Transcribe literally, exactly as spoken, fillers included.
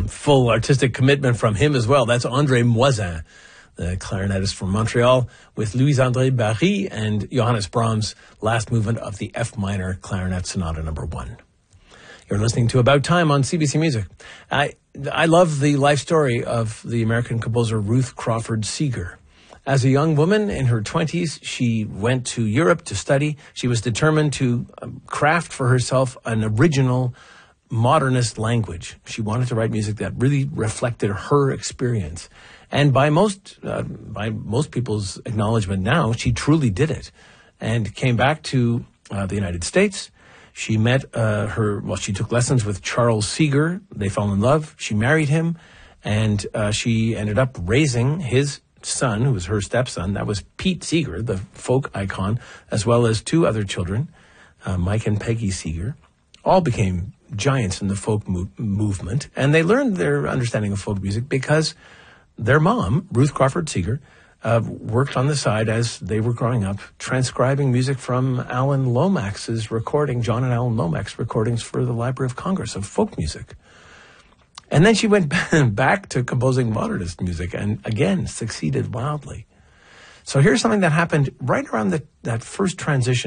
full artistic commitment from him as well. That's André Moisin, the clarinetist from Montreal, with Louis-André Barry and Johannes Brahms' last movement of the F minor Clarinet Sonata number one. You're listening to About Time on C B C Music. I I love the life story of the American composer Ruth Crawford Seeger. As a young woman in her twenties, she went to Europe to study. She was determined to craft for herself an original modernist language. She wanted to write music that really reflected her experience. And by most uh, by most people's acknowledgement now, she truly did it, and came back to uh, the United States. She met uh, her, well, she took lessons with Charles Seeger. They fell in love. She married him, and uh, she ended up raising his son, who was her stepson. That was Pete Seeger, the folk icon, as well as two other children, uh, Mike and Peggy Seeger. All became giants in the folk mo- movement, and they learned their understanding of folk music because their mom, Ruth Crawford Seeger, Uh, worked on the side as they were growing up, transcribing music from Alan Lomax's recording, John and Alan Lomax recordings for the Library of Congress of folk music. And then she went back to composing modernist music and, again, succeeded wildly. So here's something that happened right around the, that first transition